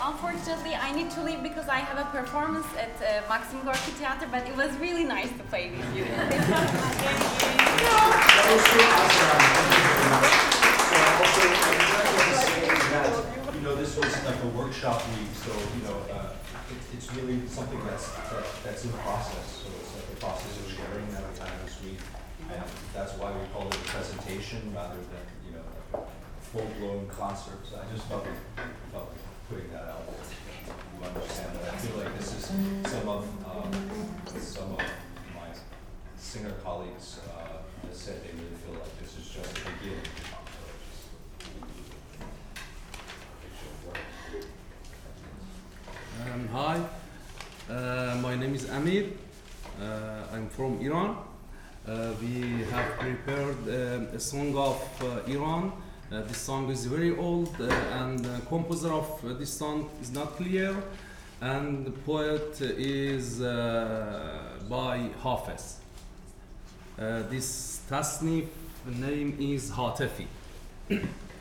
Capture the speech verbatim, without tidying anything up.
unfortunately, I need to leave because I have a performance at uh, Maxim Gorki Theater, but it was really nice to play with you. That was so awesome. So also, I just wanted to say that, you know, this was like a workshop week, so, you know, uh, it, it's really something that's that, that's in process. So it's like a process of sharing that we had this week. And that's why we called it a presentation rather than, you know, like a full-blown concert. So I just felt, felt putting that out there. You understand that. I feel like this is some of um, some of my singer colleagues uh, have said they really feel like this is just the beginning. Um, hi, uh, my name is Amir. Uh, I'm from Iran. Uh, we have prepared um, a song of uh, Iran. Uh, this song is very old, uh, and the composer of uh, this song is not clear, and the poet is uh, by Hafez. Uh, this tasnif name is Hatefi.